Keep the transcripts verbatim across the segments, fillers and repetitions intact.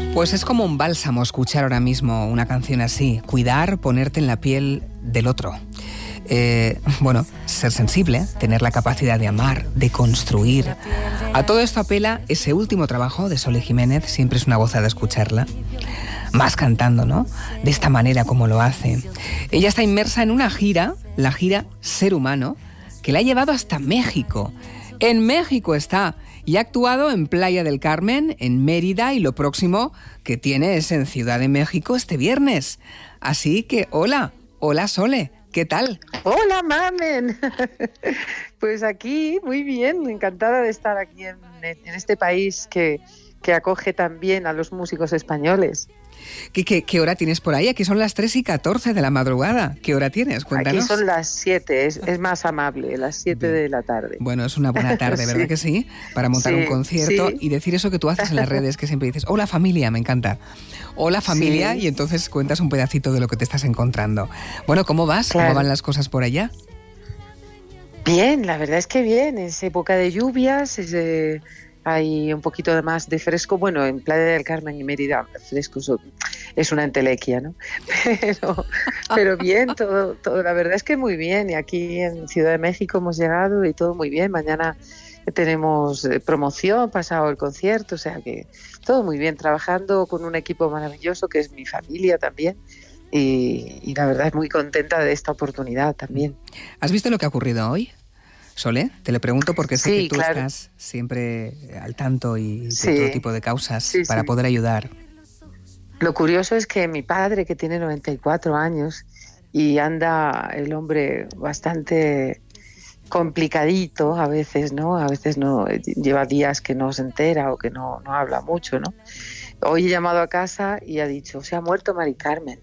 Pues es como un bálsamo escuchar ahora mismo una canción así, cuidar, ponerte en la piel del otro. Eh, bueno, ser sensible, tener la capacidad de amar, de construir. A todo esto apela ese último trabajo de Sole Jiménez, siempre es una gozada escucharla. Más cantando, ¿no? De esta manera como lo hace. Ella está inmersa en una gira, la gira Ser Humano, que la ha llevado hasta México. En México está y ha actuado en Playa del Carmen, en Mérida, y lo próximo que tiene es en Ciudad de México este viernes. Así que hola, hola Sole, ¿qué tal? Hola, mamen. Pues aquí, muy bien, encantada de estar aquí en, en este país que, que acoge también a los músicos españoles. ¿Qué, qué, ¿Qué hora tienes por ahí? Aquí son las tres y catorce de la madrugada. ¿Qué hora tienes? Cuéntanos. Aquí son las siete, es, es más amable, las siete de la tarde. Bueno, es una buena tarde, ¿verdad sí. que sí? Para montar sí, un concierto sí. y decir eso que tú haces en las redes, que siempre dices, hola familia, me encanta. Hola familia, sí. y entonces cuentas un pedacito de lo que te estás encontrando. Bueno, ¿cómo vas? Claro. ¿Cómo van las cosas por allá? Bien, la verdad es que bien. Es época de lluvias, es... Eh... hay un poquito de más de fresco, bueno, en Playa del Carmen y Mérida, fresco es una entelequia, ¿no? Pero, pero bien, todo, todo, la verdad es que muy bien, y aquí en Ciudad de México hemos llegado y todo muy bien, mañana tenemos promoción, pasado el concierto, o sea que todo muy bien, trabajando con un equipo maravilloso que es mi familia también, y, y la verdad es muy contenta de esta oportunidad también. ¿Has visto lo que ha ocurrido hoy? Sole, te lo pregunto porque sé sí, que tú claro. estás siempre al tanto y de sí. todo tipo de causas sí, para sí. poder ayudar. Lo curioso es que mi padre, que tiene noventa y cuatro años y anda el hombre bastante complicadito a veces, ¿no? A veces no lleva días que no se entera o que no, no habla mucho, ¿no? Hoy he llamado a casa y ha dicho, se ha muerto Mari Carmen.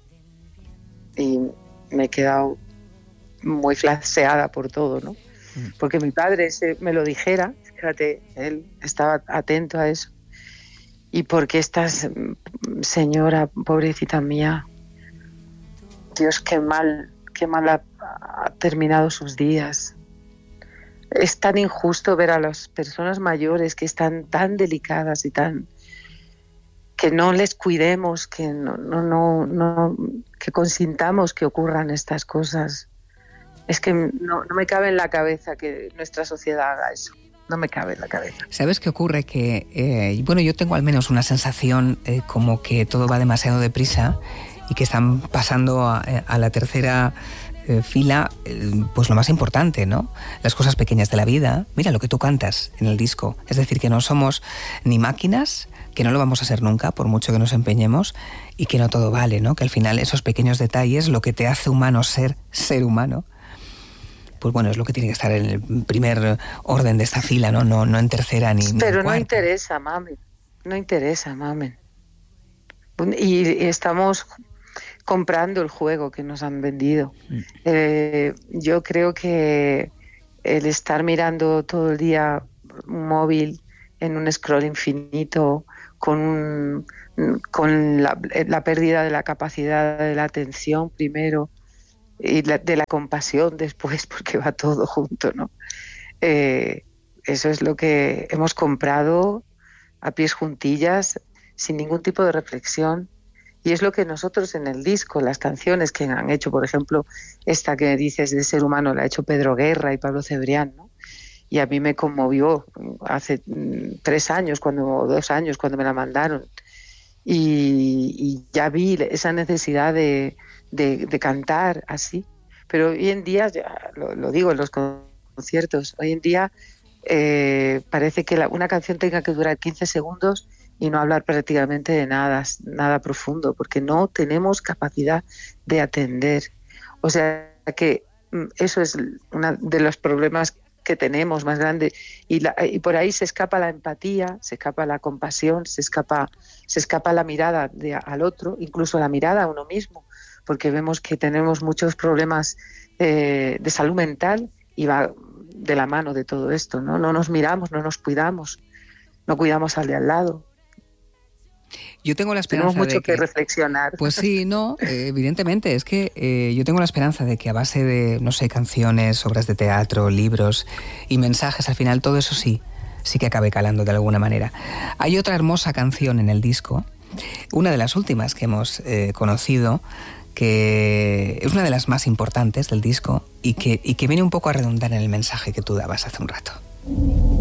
Y me he quedado muy flaseada por todo, ¿no? Porque mi padre se, me lo dijera, fíjate, él estaba atento a eso. Y porque esta señora, pobrecita mía, Dios, qué mal, qué mal ha, ha terminado sus días. Es tan injusto ver a las personas mayores que están tan delicadas y tan... que no les cuidemos, que no, no, no, no que consintamos que ocurran estas cosas. Es que no, no me cabe en la cabeza que nuestra sociedad haga eso. No me cabe en la cabeza. ¿Sabes qué ocurre? Que, eh, bueno, yo tengo al menos una sensación eh, como que todo va demasiado deprisa y que están pasando a, a la tercera eh, fila, eh, pues lo más importante, ¿no? Las cosas pequeñas de la vida. Mira lo que tú cantas en el disco. Es decir, que no somos ni máquinas, que no lo vamos a ser nunca, por mucho que nos empeñemos, y que no todo vale, ¿no? Que al final esos pequeños detalles, lo que te hace humano ser ser humano, pues bueno, es lo que tiene que estar en el primer orden de esta fila, ¿no? No, no en tercera ni, ni Pero en no cuarta. interesa, mamen. No interesa, mamen. Y estamos comprando el juego que nos han vendido. Mm. Eh, yo creo que el estar mirando todo el día un móvil en un scroll infinito, con, un, con la, la pérdida de la capacidad de la atención primero, y la, de la compasión después, porque va todo junto, ¿no? Eh, eso es lo que hemos comprado a pies juntillas, sin ningún tipo de reflexión, y es lo que nosotros en el disco, las canciones que han hecho, por ejemplo, esta que dices de Ser Humano, la ha hecho Pedro Guerra y Pablo Cebrián, ¿no? Y a mí me conmovió hace tres años, cuando, o dos años, cuando me la mandaron, y, y ya vi esa necesidad de De, de cantar así, pero hoy en día, ya lo, lo digo en los conciertos, hoy en día eh, parece que la, una canción tenga que durar quince segundos y no hablar prácticamente de nada, nada profundo, porque no tenemos capacidad de atender. O sea que eso es uno de los problemas que tenemos más grande, y, la, y por ahí se escapa la empatía, se escapa la compasión, se escapa, se escapa la mirada de, al otro, incluso la mirada a uno mismo, porque vemos que tenemos muchos problemas eh, de salud mental y va de la mano de todo esto, ¿no? No nos miramos, no nos cuidamos, no cuidamos al de al lado. Yo tengo la esperanza Tenemos mucho de que, que reflexionar. Pues sí, no, eh, evidentemente, es que eh, yo tengo la esperanza de que a base de, no sé, canciones, obras de teatro, libros y mensajes, al final todo eso sí, sí que acabe calando de alguna manera. Hay otra hermosa canción en el disco, una de las últimas que hemos eh, conocido, que es una de las más importantes del disco y que, y que viene un poco a redundar en el mensaje que tú dabas hace un rato.